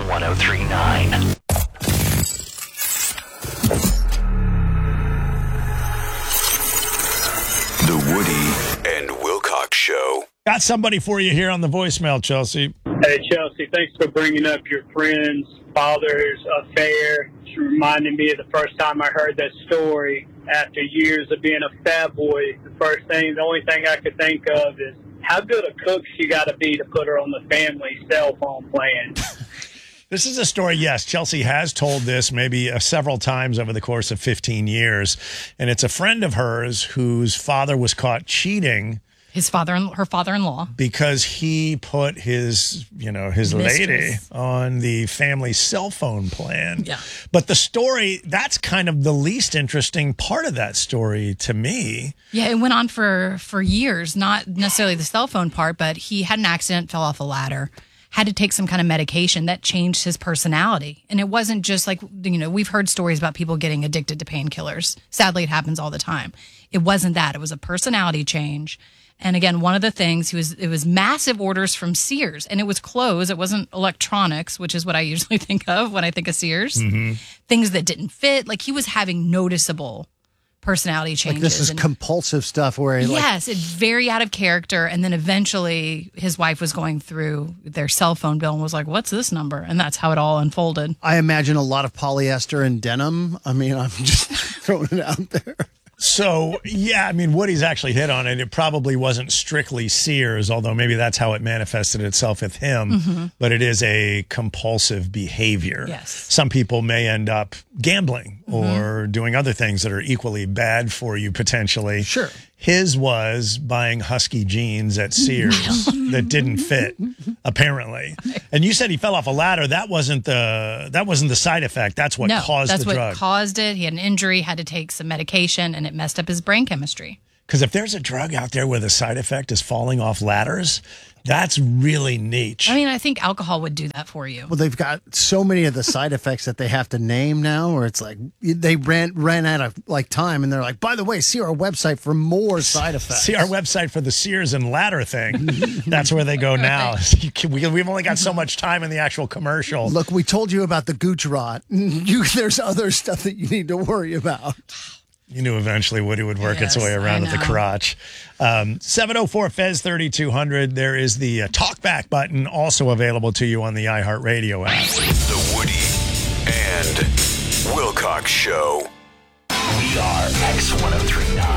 1039. The Woody and Wilcox Show. Got somebody for you here on the voicemail, Chelsea. Hey, Chelsea, thanks for bringing up your friend's father's affair. It's reminding me of the first time I heard that story. After years of being a fat boy, the only thing I could think of is how good a cook she got to be to put her on the family cell phone plan. This is a story, yes, Chelsea has told this maybe several times over the course of 15 years. And it's a friend of hers whose father was caught cheating. Her father-in-law. Because he put his lady on the family cell phone plan. Yeah. But the story, that's kind of the least interesting part of that story to me. Yeah, it went on for years, not necessarily the cell phone part, but he had an accident, fell off a ladder, had to take some kind of medication that changed his personality. And it wasn't just like, we've heard stories about people getting addicted to painkillers. Sadly, it happens all the time. It wasn't that. It was a personality change. And again, one of the things, it was massive orders from Sears, and it was clothes. It wasn't electronics, which is what I usually think of when I think of Sears. Mm-hmm. Things that didn't fit. Like, he was having noticeable personality changes. Like, this is compulsive stuff where yes, it's very out of character. And then eventually his wife was going through their cell phone bill and was like, what's this number? And that's how it all unfolded. I imagine a lot of polyester and denim. I mean, I'm just throwing it out there. So, yeah, I mean, Woody's actually hit on it. It probably wasn't strictly Sears, although maybe that's how it manifested itself with him. Mm-hmm. But it is a compulsive behavior. Yes. Some people may end up gambling or doing other things that are equally bad for you potentially. Sure. His was buying Husky jeans at Sears that didn't fit, apparently. And you said he fell off a ladder. That wasn't the side effect. That's what caused the drug. That's what caused it. He had an injury, had to take some medication, and it messed up his brain chemistry. Because if there's a drug out there where the side effect is falling off ladders, that's really niche. I mean, I think alcohol would do that for you. Well, they've got so many of the side effects that they have to name now, where it's like they ran out of time, and they're like, by the way, see our website for more side effects. See our website for the Sears and ladder thing. That's where they go now. We've only got so much time in the actual commercial. Look, we told you about the gooch rot. There's other stuff that you need to worry about. You knew eventually Woody would work its way around at the crotch. 704-FEZ-3200. There is the talkback button also available to you on the iHeartRadio app. The Woody and Wilcox Show. We are X1039.